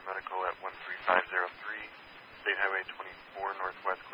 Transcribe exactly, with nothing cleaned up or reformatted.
Medical at one three five zero three, State Highway twenty-four, Northwest